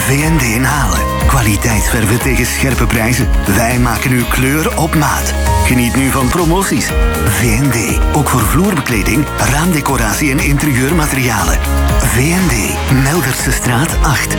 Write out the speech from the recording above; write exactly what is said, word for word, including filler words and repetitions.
V N D in Halen. Kwaliteitsverven tegen scherpe prijzen. Wij maken uw kleur op maat. Geniet nu van promoties. V N D. Ook voor vloerbekleding, raamdecoratie en interieurmaterialen. V N D. Melderse straat acht.